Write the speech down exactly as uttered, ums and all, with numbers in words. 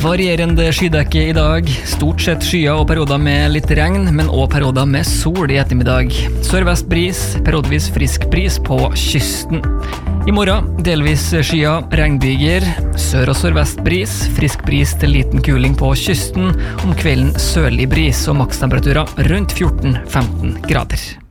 Varierende skydekke I dag, stort sett skyer og perioder med litt regn, men også perioder med sol I ettermiddag. Sørvest bris, periodevis frisk bris på kysten. I morgen, delvis skyer, regnbyger, sør- og sørvest bris, frisk bris til liten kuling på kysten, om kvelden sørlig bris og makstemperaturer rundt fjorten til femten grader.